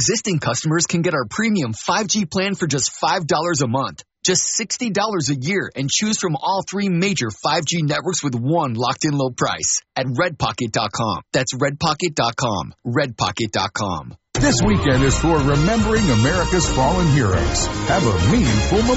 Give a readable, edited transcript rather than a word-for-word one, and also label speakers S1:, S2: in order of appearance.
S1: existing customers can get our premium 5G plan for just $5 a month. Just $60 a year and choose from all 3 major 5G networks with one locked-in low price at redpocket.com. That's redpocket.com. redpocket.com.
S2: This weekend is for remembering America's fallen heroes. Have a meaningful